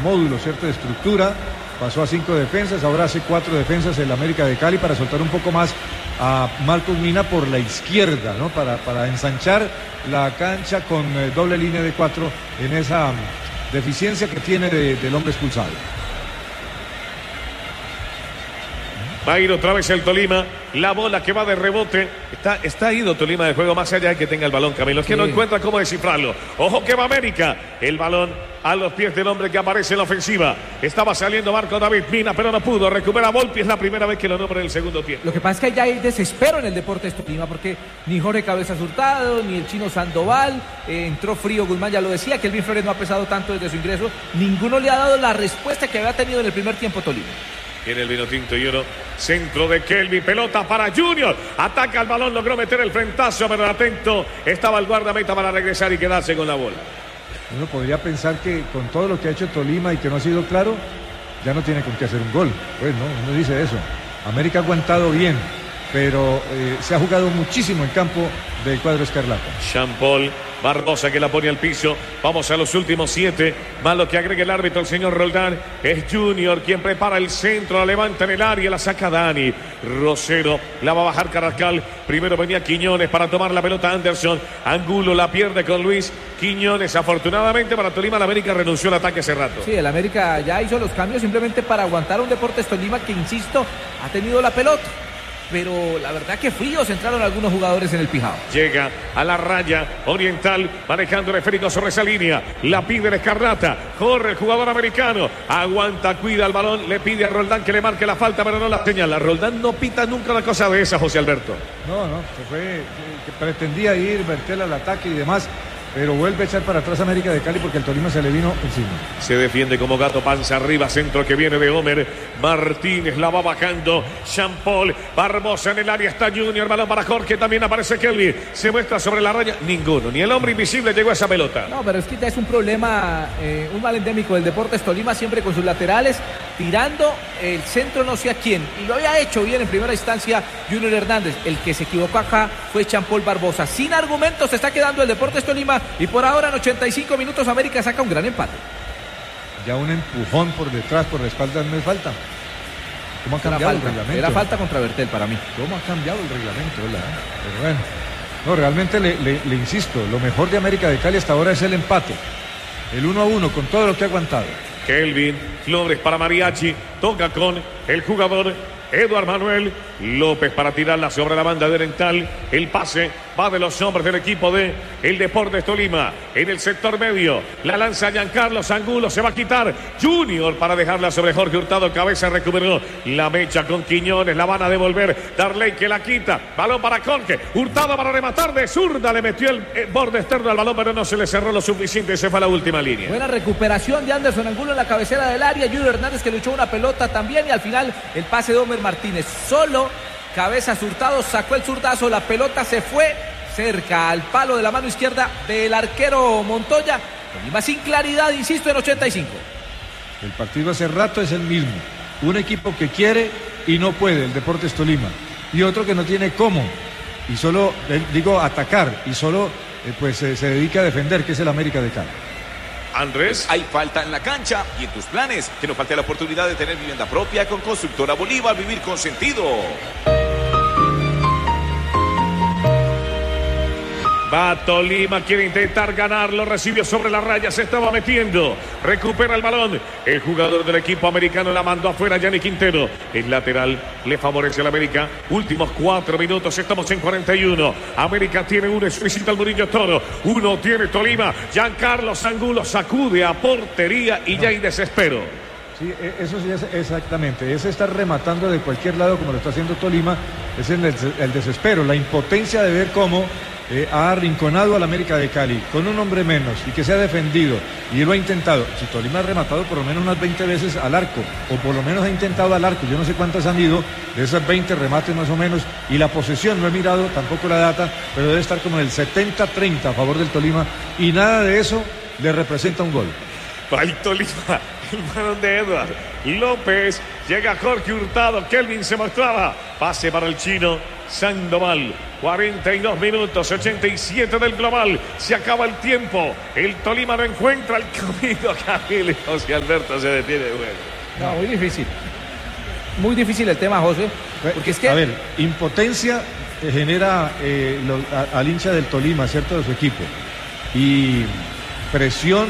módulo, ¿cierto?, de estructura. Pasó a 5 defensas, ahora hace 4 defensas el América de Cali para soltar un poco más a Marcos Mina por la izquierda, ¿no? Para ensanchar la cancha con doble línea de 4 en esa deficiencia que tiene del hombre expulsado. Va a ir otra vez el Tolima. La bola que va de rebote. Está ido Tolima de juego más allá de que tenga el balón, Camilo. Es que no encuentra cómo descifrarlo. Ojo que va América. El balón a los pies del hombre que aparece en la ofensiva. Estaba saliendo Marco David Mina, pero no pudo. Recupera Volpi. Es la primera vez que lo nombra en el segundo tiempo. Lo que pasa es que ya hay desespero en el Deportes Tolima, porque ni Jorge Cabezas Hurtado, ni el chino Sandoval, entró frío Guzmán, ya lo decía, que Kelvin Flores no ha pesado tanto desde su ingreso. Ninguno le ha dado la respuesta que había tenido en el primer tiempo Tolima. Viene el vino tinto y oro. Centro de Kelvin. Pelota para Junior. Ataca el balón. Logró meter el frentazo, pero atento estaba el guardameta para regresar y quedarse con la bola. Uno podría pensar que con todo lo que ha hecho Tolima y que no ha sido claro, ya no tiene con qué hacer un gol. Pues no, uno dice eso. América ha aguantado bien, pero se ha jugado muchísimo en campo del cuadro escarlata. Jean-Paul Barbosa que la pone al piso. Vamos a los últimos 7. Más lo que agrega el árbitro, el señor Roldán. Es Junior quien prepara el centro. La levanta en el área. La saca Dani Rosero. La va a bajar Carrascal. Primero venía Quiñones para tomar la pelota Anderson. Angulo la pierde con Luis Quiñones. Afortunadamente para Tolima, la América renunció al ataque hace rato. Sí, el América ya hizo los cambios simplemente para aguantar un Deportes Tolima que, insisto, ha tenido la pelota. Pero la verdad que fríos entraron algunos jugadores en el Pijao. Llega a la raya Oriental, manejando el esférico sobre esa línea. La pide el Escarlata. Corre el jugador americano. Aguanta, cuida el balón. Le pide a Roldán que le marque la falta, pero no la señala. Roldán no pita nunca una cosa de esa, José Alberto. No, que pretendía ir, Bertel al ataque y demás. Pero vuelve a echar para atrás América de Cali porque el Tolima se le vino encima. Se defiende como gato, panza arriba, centro que viene de Homer Martínez, la va bajando Jean-Paul Barbosa en el área, está Junior, balón para Jorge, también aparece Kelvin, se muestra sobre la raya, ninguno, ni el hombre invisible llegó a esa pelota. No, pero es que ya es un problema, un mal endémico del Deportes Tolima, siempre con sus laterales, tirando el centro no sé a quién, y lo había hecho bien en primera instancia Junior Hernández. El que se equivocó acá fue Jean-Paul Barbosa. Sin argumentos se está quedando el Deportes Tolima. Y por ahora en 85 minutos América saca un gran empate. Ya un empujón por detrás, por la espalda no es falta. ¿Cómo ha cambiado el reglamento? Era falta contra Bertel para mí. ¿Cómo ha cambiado el reglamento? Pero bueno. No, realmente le insisto, lo mejor de América de Cali hasta ahora es el empate. El 1-1 con todo lo que ha aguantado. Kelvin Flores para Mariachi. Toca con el jugador Eduard Manuel López para tirarla sobre la banda de Oriental. El pase va de los hombres del equipo de el Deportes Tolima. En el sector medio la lanza Giancarlo Angulo, se va a quitar Junior para dejarla sobre Jorge Hurtado. Cabeza recuperó la mecha con Quiñones, la van a devolver. Darley que la quita, balón para Jorge Hurtado para rematar de zurda, le metió el borde externo al balón, pero no se le cerró lo suficiente, se fue a la última línea. Buena recuperación de Anderson Angulo en la cabecera del área. Junior Hernández que luchó una pelota también, y al final el pase de Homer Martínez. Solo Cabezas Hurtado sacó el zurdazo, la pelota se fue cerca al palo de la mano izquierda del arquero Montoya. Tolima sin claridad, insisto, en 85. El partido hace rato es el mismo. Un equipo que quiere y no puede, el Deportes Tolima. Y otro que no tiene cómo. Y solo, atacar. Y solo se dedica a defender, que es el América de Cali. Andrés. Hay falta en la cancha y en tus planes. Que no falte la oportunidad de tener vivienda propia con Constructora Bolívar. Vivir con sentido. Va Tolima, quiere intentar ganarlo, recibió sobre la raya, se estaba metiendo, recupera el balón, el jugador del equipo americano la mandó afuera, Yanni Quintero, el lateral le favorece al América, últimos 4 minutos, estamos en 41, América tiene uno, visita al Murillo Toro, uno tiene Tolima, Giancarlo Angulo sacude a portería y ya hay desespero. Sí, eso sí es exactamente, es estar rematando de cualquier lado como lo está haciendo Tolima, es el desespero, la impotencia de ver cómo ha arrinconado al América de Cali con un hombre menos y que se ha defendido y lo ha intentado. Si Tolima ha rematado por lo menos unas 20 veces al arco, o por lo menos ha intentado al arco, yo no sé cuántas han ido de esas 20 remates más o menos, y la posesión no he mirado tampoco la data, pero debe estar como en el 70-30 a favor del Tolima, y nada de eso le representa un gol. Va el Tolima, el balón de Eduard López, llega Jorge Hurtado, Kelvin se mostraba, pase para el chino Sandoval. 42 minutos, 87 del global. Se acaba el tiempo. El Tolima no encuentra el camino. Camilo José Alberto se detiene de juego. No, muy difícil. Muy difícil el tema, José. Porque es que... A ver, impotencia genera al hincha del Tolima, ¿cierto? De su equipo. Y presión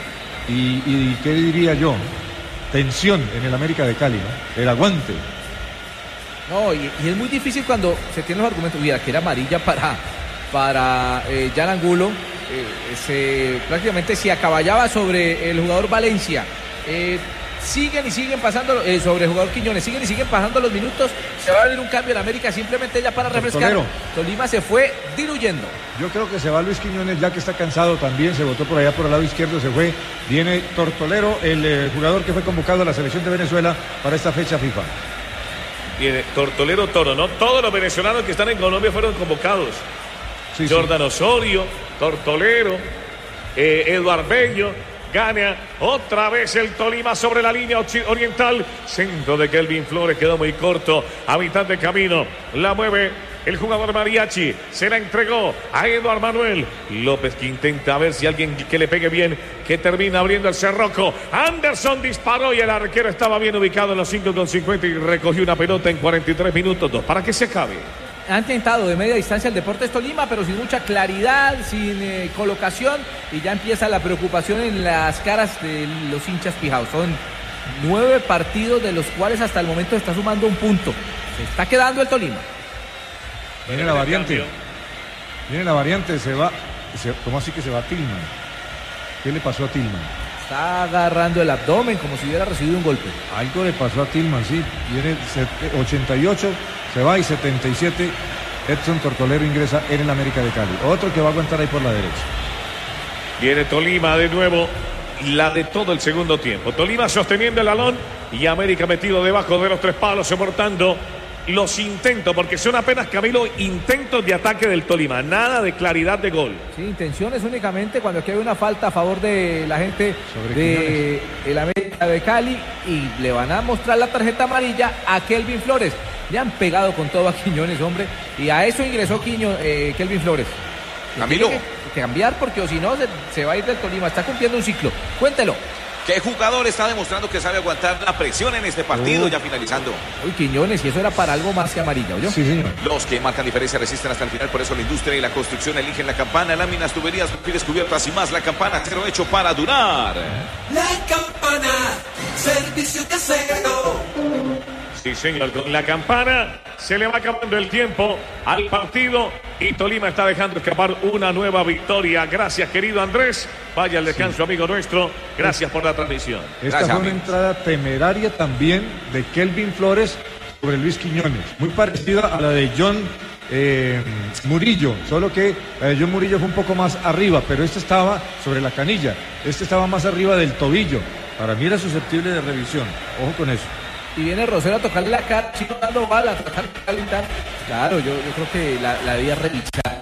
y ¿qué diría yo? Tensión en el América de Cali, ¿no? El aguante. No, y es muy difícil cuando se tienen los argumentos. Mira, que era amarilla para Jan Angulo. Prácticamente se acaballaba sobre el jugador Valencia. Siguen pasando sobre el jugador Quiñones, siguen pasando los minutos. Se va a venir un cambio en América simplemente ya para refrescar. Tolima se fue diluyendo. Yo creo que se va Luis Quiñones ya que está cansado también. Se botó por allá por el lado izquierdo, se fue. Viene Tortolero, el jugador que fue convocado a la selección de Venezuela para esta fecha FIFA. Viene Tortolero Toro, ¿no? Todos los venezolanos que están en Colombia fueron convocados. Sí, Jordan Osorio, Tortolero, Eduard Bello. Gana otra vez el Tolima sobre la línea oriental. Centro de Kelvin Flores, quedó muy corto. A mitad de camino la mueve el jugador Mariachi. Se la entregó a Eduard Manuel López, que intenta ver si alguien que le pegue bien, que termina abriendo el cerroco. Anderson disparó y el arquero estaba bien ubicado en los 5,50 y recogió una pelota en 43 minutos. 2 para que se acabe. Han tentado de media distancia el Deportes Tolima, pero sin mucha claridad, sin colocación, y ya empieza la preocupación en las caras de los hinchas pijaos. Son 9 partidos, de los cuales hasta el momento está sumando un punto. Se está quedando el Tolima. Viene la variante. Viene la variante, ¿cómo así que se va Tillman? ¿Qué le pasó a Tillman? Está agarrando el abdomen como si hubiera recibido un golpe. Algo le pasó a Tillman, sí. Viene 88, se va, y 77. Edson Tortolero ingresa en el América de Cali. Otro que va a aguantar ahí por la derecha. Viene Tolima de nuevo. La de todo el segundo tiempo. Tolima sosteniendo el balón y América metido debajo de los 3 palos, soportando los intentos, porque son apenas, Camilo, intentos de ataque del Tolima, nada de claridad de gol. Sí, intenciones únicamente cuando aquí hay una falta a favor de la gente de el América de Cali, y le van a mostrar la tarjeta amarilla a Kelvin Flores. Le han pegado con todo a Quiñones, hombre, y a eso ingresó Kelvin Flores. Camilo, tiene que cambiar, porque o si no se va a ir del Tolima. Está cumpliendo un ciclo. Cuéntelo. ¿Qué jugador está demostrando que sabe aguantar la presión en este partido, ya finalizando? Uy, Quiñones, y eso era para algo más que amarilla, ¿oyó? Sí, señor. Los que marcan diferencia resisten hasta el final, por eso la industria y la construcción eligen la campana, láminas, tuberías, perfiles, cubiertas y más. La campana, cero hecho para durar. La campana, servicio casero. Sí, señor, con la campana se le va acabando el tiempo al partido y Tolima está dejando escapar una nueva victoria. Gracias, querido Andrés. Vaya al descanso, amigo nuestro. Gracias por la transmisión. Esta fue una entrada temeraria también de Kelvin Flores sobre Luis Quiñones. Muy parecida a la de John Murillo, solo que la de John Murillo fue un poco más arriba, pero este estaba sobre la canilla. Este estaba más arriba del tobillo. Para mí era susceptible de revisión. Ojo con eso. Y viene Rosero a tocarle la cara, Chino dando balas, a tratar de calentar. Claro, yo creo que la debía revisar.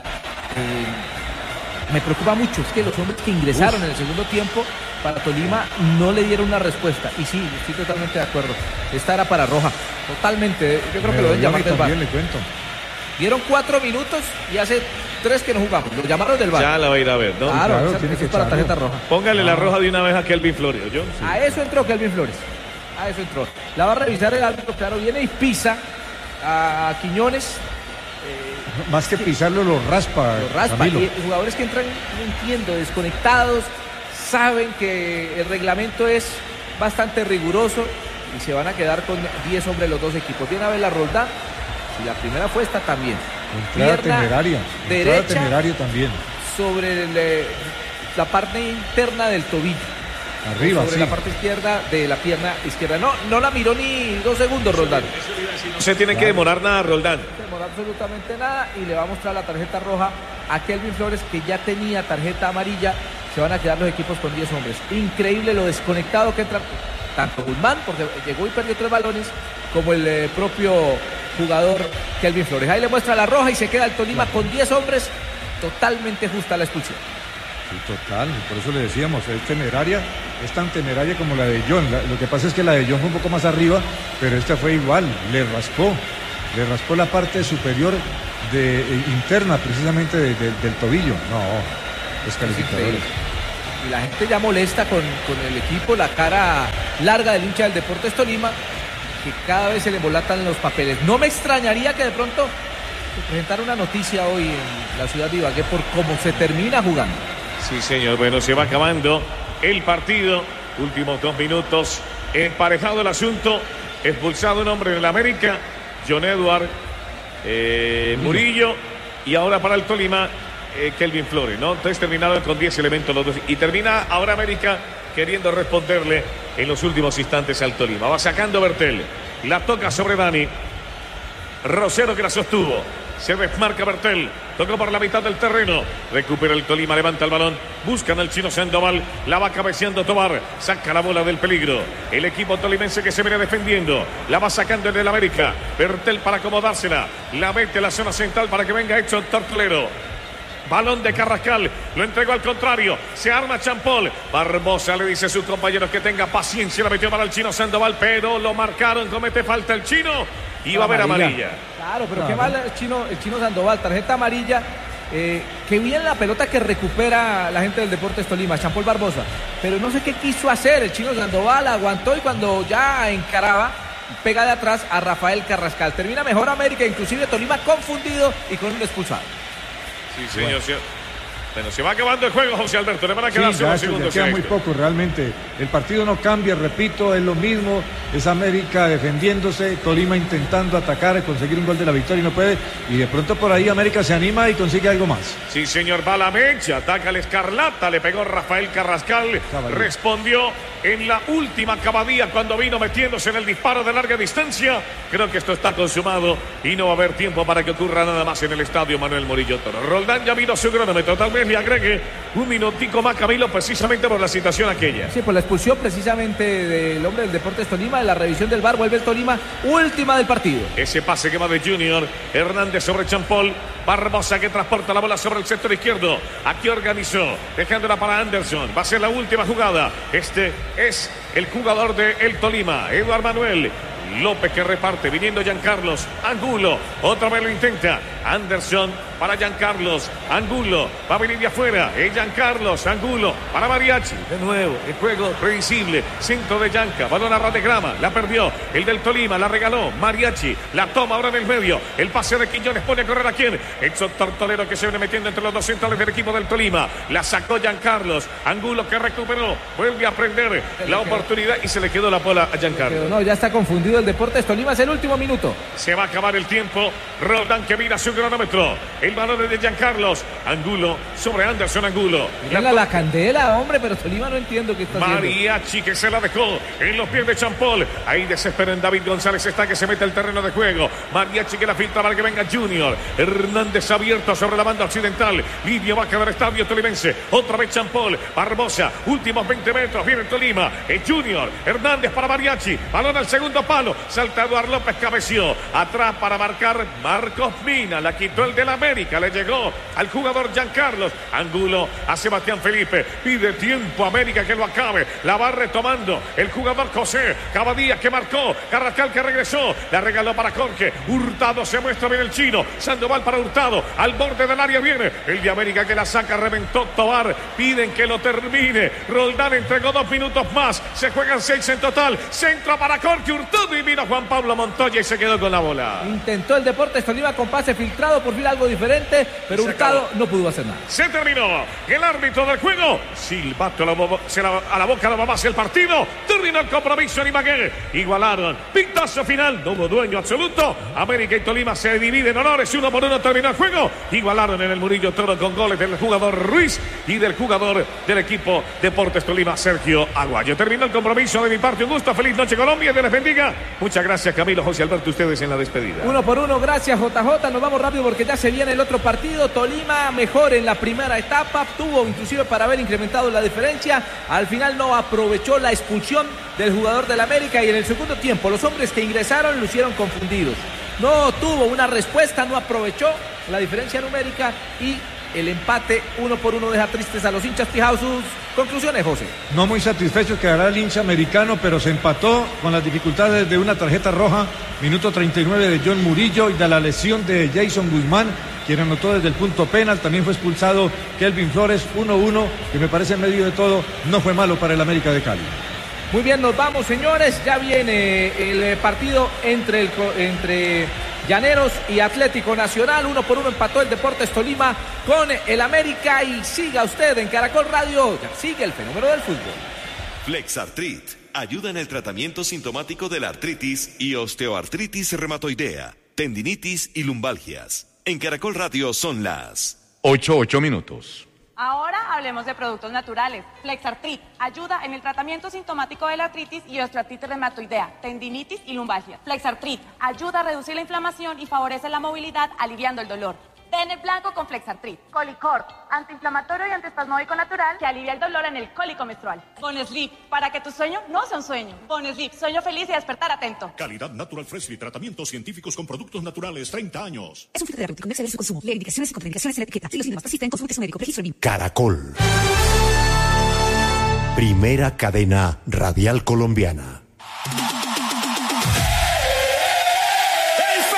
Me preocupa mucho, es que los hombres que ingresaron en el segundo tiempo para Tolima no le dieron una respuesta. Y sí, estoy totalmente de acuerdo. Esta era para Roja, totalmente. Yo creo que lo deben llamar del VAR. Le cuento. Dieron 4 minutos y hace 3 que no jugamos. Lo llamaron del VAR. Ya la va a ir a ver, ¿no? Claro, tiene que para tarjeta roja. Póngale la roja de una vez a Kelvin Flores, ¿yo? Sí. A eso entró Kelvin Flores. A eso entró. La va a revisar el árbitro, claro, viene y pisa a Quiñones. Más que pisarlo, lo raspa. Lo raspa. Y los jugadores que entran, no entiendo, desconectados, saben que el reglamento es bastante riguroso y se van a quedar con 10 hombres los dos equipos. Viene a ver la Roldán. Y la primera fue esta también. Entrada temeraria. Derecha. Entrada temeraria también. Sobre la parte interna del tobillo. Arriba, sobre la parte izquierda de la pierna izquierda. No la miró ni 2 segundos, Roldán. No se tiene que demorar nada, Roldán. No se demora absolutamente nada y le va a mostrar la tarjeta roja a Kelvin Flores, que ya tenía tarjeta amarilla. Se van a quedar los equipos con 10 hombres. Increíble lo desconectado que entra tanto Guzmán, porque llegó y perdió 3 balones, como el propio jugador Kelvin Flores. Ahí le muestra la roja y se queda el Tolima con 10 hombres. Totalmente justa la expulsión. Sí, total, por eso le decíamos, es temeraria, es tan temeraria como la de John. Lo que pasa es que la de John fue un poco más arriba, pero esta fue igual, le raspó. le raspó la parte superior interna precisamente del tobillo. No, los calificadores. Y la gente ya molesta con el equipo, la cara larga del hincha del Deportes Tolima, que cada vez se le embolatan los papeles. No me extrañaría que de pronto se presentara una noticia hoy en la ciudad de Ibagué por cómo se termina jugando. Sí, señor. Bueno, se va acabando el partido. Últimos 2 minutos. Emparejado el asunto. Expulsado un hombre en el América. John Edward Murillo. Y ahora para el Tolima, Kelvin Flores, ¿no? Entonces terminaron con 10 elementos los dos. Y termina ahora América queriendo responderle en los últimos instantes al Tolima. Va sacando Bertel. La toca sobre Dani. Rosero que la sostuvo. Se desmarca Bertel. Tocó por la mitad del terreno. Recupera el Tolima, levanta el balón. Buscan al chino Sandoval. La va cabeceando Tobar. Saca la bola del peligro. El equipo tolimense que se viene defendiendo. La va sacando en el América. Bertel para acomodársela. La mete a la zona central para que venga hecho el tortolero. Balón de Carrascal, lo entregó al contrario, se arma Champol. Barbosa le dice a sus compañeros que tenga paciencia, la metió para el chino Sandoval, pero lo marcaron, comete falta el chino y va a haber amarilla. Claro, pero qué mal el chino Sandoval, tarjeta amarilla. Que bien la pelota que recupera la gente del Deportes Tolima, Champol Barbosa, pero no sé qué quiso hacer el chino Sandoval, aguantó y cuando ya encaraba, pega de atrás a Rafael Carrascal. Termina mejor América, inclusive Tolima confundido y con un expulsado. Sí, señor. Bueno, se va acabando el juego, José Alberto. Le van a quedar unos segundos. Queda muy poco realmente. El partido no cambia, repito, es lo mismo. Es América defendiéndose, Tolima intentando atacar, conseguir un gol de la victoria y no puede. Y de pronto por ahí América se anima y consigue algo más. Sí, señor. Va la mecha, ataca el Escarlata, le pegó Rafael Carrascal. Respondió en la última Cavadía cuando vino metiéndose en el disparo de larga distancia. Creo que esto está consumado y no va a haber tiempo para que ocurra nada más en el estadio Manuel Murillo Toro. Roldán ya vino su cronómetro, tal vez le agregue un minutico más, Camilo, precisamente por la situación aquella. Sí, por la expulsión precisamente del hombre del Deportes Tolima, de la revisión del VAR, vuelve el Tolima, última del partido. Ese pase que va de Junior, Hernández sobre Champol, Barbosa que transporta la bola sobre el sector izquierdo, aquí organizó, dejándola para Anderson, va a ser la última jugada, este es el jugador de el Tolima, Eduard Manuel López que reparte, viniendo Giancarlos Angulo, otra vez lo intenta Anderson para Giancarlos Angulo, va a venir de afuera, Giancarlos Angulo para Mariachi, de nuevo, el juego previsible, centro de Gianca, balón a ras de grama, la perdió, el del Tolima, la regaló, Mariachi, la toma ahora en el medio, el pase de Quiñones pone a correr a quién, Edson Tortolero que se viene metiendo entre los dos centrales del equipo del Tolima, la sacó Giancarlos Angulo que recuperó, vuelve a prender la oportunidad y se le quedó la bola a Giancarlos. No, ya está confundido el Deportes Tolima, es el último minuto. Se va a acabar el tiempo, Roldán que mira su cronómetro, el balón es de Giancarlos Angulo sobre Anderson Angulo. Mira la candela, hombre, pero Tolima no entiendo qué está haciendo. Mariachi que se la dejó en los pies de Champol, ahí desesperan David González, está que se mete al terreno de juego, Mariachi que la filtra para que venga Junior, Hernández abierto sobre la banda occidental, Lidio va a quedar estadio tolimense, otra vez Champol, Barbosa, últimos 20 metros, viene el Tolima, es Junior, Hernández para Mariachi, balón al segundo palo, salta Eduard López, cabeció, atrás para marcar Marcos Mina, la quitó el del América, le llegó al jugador Giancarlos Angulo a Sebastián Felipe, pide tiempo América que lo acabe, la va retomando el jugador José Cavadía que marcó, Carrascal que regresó, la regaló para Jorge, Hurtado se muestra bien el chino, Sandoval para Hurtado, al borde del área viene, el de América que la saca, reventó Tobar, piden que lo termine, Roldán entregó 2 minutos más, se juegan 6 en total, centro para Jorge Hurtado y vino Juan Pablo Montoya y se quedó con la bola. Intentó el Deportes Tolima con pase filtrado, por fin algo diferente, pero Hurtado no pudo hacer nada. Se terminó. El árbitro del juego, silbato a la boca no va más el partido. Terminó el compromiso en Ibagué. Igualaron. Pitazo final. No hubo dueño absoluto. América y Tolima se dividen honores. 1 por 1 terminó el juego. Igualaron en el Murillo Toro con goles del jugador Ruiz y del jugador del equipo Deportes Tolima, Sergio Aguayo. Terminó el compromiso de mi parte. Un gusto. Feliz noche, Colombia. Dios les bendiga. Muchas gracias, Camilo, José Alberto. Ustedes en la despedida. 1 por 1. Gracias, JJ. Nos vamos rápido porque ya se viene el otro partido. Tolima mejor en la primera etapa, tuvo inclusive para haber incrementado la diferencia, al final no aprovechó la expulsión del jugador del América y en el segundo tiempo los hombres que ingresaron lucieron confundidos, no tuvo una respuesta, no aprovechó la diferencia numérica y el empate 1-1 deja tristes a los hinchas fijados. Sus conclusiones, José. No muy satisfecho quedará el hincha americano, pero se empató con las dificultades de una tarjeta roja, minuto 39 de John Murillo, y de la lesión de Jason Guzmán, quien anotó desde el punto penal. También fue expulsado Kelvin Flores. 1-1, que me parece en medio de todo no fue malo para el América de Cali. Muy bien, nos vamos, señores. Ya viene el partido entre Llaneros y Atlético Nacional. 1-1 empató el Deportes Tolima con el América. Y siga usted en Caracol Radio. Ya sigue el fenómeno del fútbol. Flexartrit ayuda en el tratamiento sintomático de la artritis y osteoartritis reumatoidea, tendinitis y lumbalgias. En Caracol Radio son las 8:08. Ahora hablemos de productos naturales. Flexartrit ayuda en el tratamiento sintomático de la artritis y osteoartritis reumatoidea, tendinitis y lumbalgia. Flexartrit ayuda a reducir la inflamación y favorece la movilidad, aliviando el dolor. Ten el blanco con Flexartrit. Colicort, antiinflamatorio y antiespasmódico natural que alivia el dolor en el cólico menstrual. Bonesleep, para que tu sueño no sea un sueño. Bonesleep, sueño feliz y despertar atento. Calidad Natural Freshly, tratamientos científicos con productos naturales, 30 años. Es un filtro terapéutico, no exceder su consumo. Lee indicaciones y contraindicaciones en la etiqueta. Si los síntomas persisten, consulte a su médico. Registro BIM. Caracol. Primera cadena radial colombiana.